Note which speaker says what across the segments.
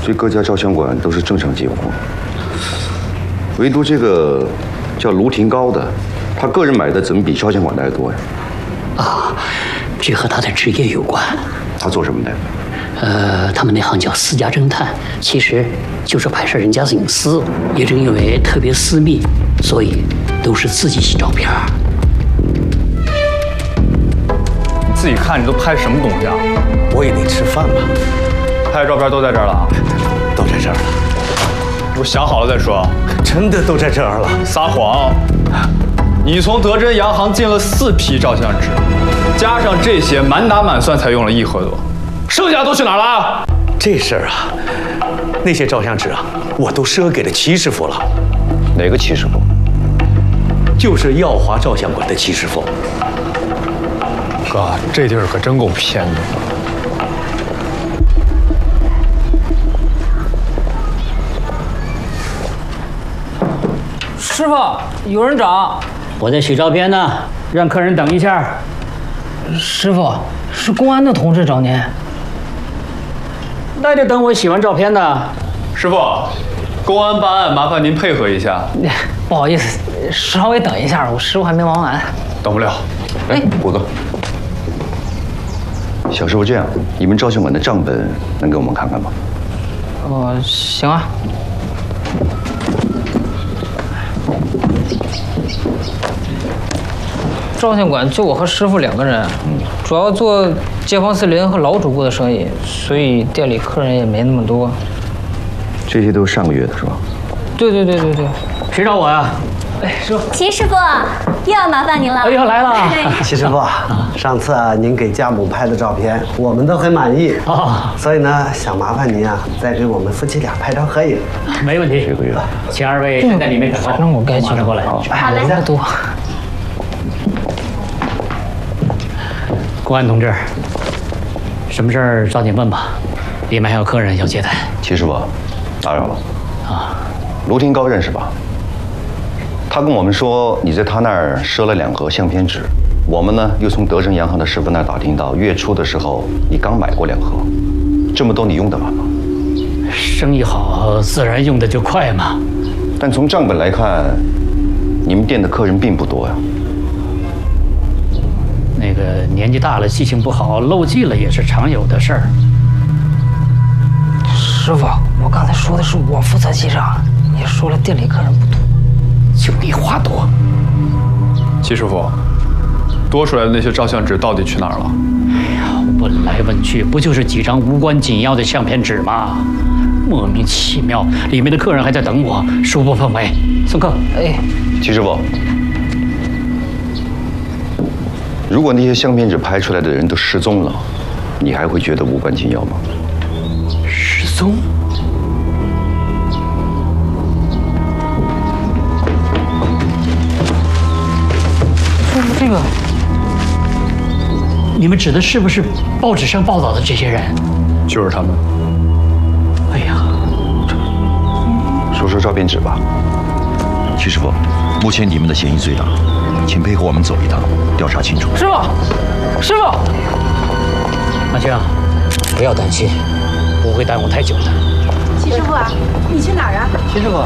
Speaker 1: 所以各家照相馆都是正常进货，唯独这个叫卢廷高的，他个人买的怎么比照相馆的还多呀？
Speaker 2: 啊，这和他的职业有关。
Speaker 1: 他做什么的？
Speaker 2: 他们那行叫私家侦探，其实就是拍摄人家隐私。也正因为特别私密，所以都是自己洗照片。
Speaker 3: 你自己看，你都拍什么东西啊？
Speaker 4: 我也得吃饭吧。
Speaker 3: 拍的照片都在这儿了啊？
Speaker 4: 都在这儿了。
Speaker 3: 我想好了再说。
Speaker 4: 真的都在这儿了？
Speaker 3: 撒谎！你从德珍洋行进了4批照相纸，加上这些，满打满算才用了1盒多，剩下都去哪儿了？
Speaker 4: 这事儿啊，那些照相纸啊，我都赊给了齐师傅了。
Speaker 1: 哪个齐师傅？
Speaker 4: 就是耀华照相馆的齐师傅。
Speaker 3: 哥，这地儿可真够偏的。
Speaker 5: 师傅，有人找。
Speaker 2: 我在洗照片呢，让客人等一下。
Speaker 5: 师傅，是公安的同志找您。
Speaker 2: 那得等我洗完照片呢。
Speaker 3: 师傅，公安办案，麻烦您配合一下。
Speaker 5: 不好意思，稍微等一下，我师傅还没忙完。
Speaker 3: 等不了。
Speaker 1: 哎，虎哥，小师傅，这样，你们照相馆的账本能给我们看看吗？
Speaker 5: 行啊。照相馆就我和师傅2个人，主要做街坊四邻和老主顾的生意，所以店里客人也没那么多。
Speaker 1: 这些都是上个月的是吧？
Speaker 5: 对。
Speaker 2: 谁找我呀？
Speaker 5: 哎，师傅。
Speaker 6: 齐师傅，又要麻烦您了。
Speaker 5: 哎呦，来了。
Speaker 7: 齐师傅，上次您给家母拍的照片，我们都很满意所以呢，想麻烦您啊，再给我们夫妻俩拍张合影。
Speaker 2: 没问题。
Speaker 1: 这个月，
Speaker 2: 请2位先在里面等候。
Speaker 5: 反正我该去
Speaker 2: 马上过来。
Speaker 6: 好嘞。
Speaker 5: 人多。
Speaker 2: 公安同志，什么事儿抓紧问吧，里面还有客人要接待。
Speaker 1: 齐师傅，打扰了。
Speaker 2: 啊，
Speaker 1: 卢廷高认识吧？他跟我们说你在他那儿赊了2盒相片纸，我们呢又从德珍洋行的师傅那儿打听到，月初的时候你刚买过2盒，这么多你用得完吗？
Speaker 2: 生意好，自然用的就快嘛。
Speaker 1: 但从账本来看，你们店的客人并不多呀。
Speaker 2: 那个年纪大了，记性不好，漏记了也是常有的事儿。
Speaker 5: 师傅，我刚才说的是我负责记账，你说了店里客人不多，
Speaker 2: 就你话多。
Speaker 3: 齐师傅，多出来的那些照相纸到底去哪儿了？
Speaker 2: 哎呀，问来问去，不就是几张无关紧要的相片纸吗？莫名其妙，里面的客人还在等我，疏不分为。送客。
Speaker 5: 哎，
Speaker 1: 齐师傅，如果那些相片纸拍出来的人都失踪了，你还会觉得无关紧要吗？
Speaker 2: 失踪？
Speaker 5: 这个，
Speaker 2: 你们指的是不是报纸上报道的这些人？
Speaker 3: 就是他们。
Speaker 2: 哎呀，
Speaker 1: 说说照片纸吧。
Speaker 8: 齐师傅，目前你们的嫌疑最大，请配合我们走一趟，调查清楚。
Speaker 5: 师傅，师傅，
Speaker 2: 马青，不要担心，不会耽误太久的。
Speaker 6: 齐师傅啊，你去哪儿啊？
Speaker 5: 齐师傅。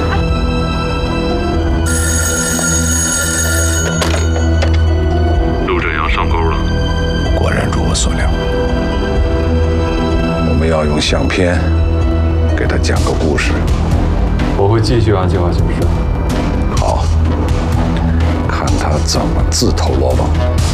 Speaker 9: 陆正阳上钩了，
Speaker 8: 果然如我所料。
Speaker 9: 我们要用相片给他讲个故事。
Speaker 3: 我会继续按计划行事。
Speaker 9: 好，看他怎么自投罗网。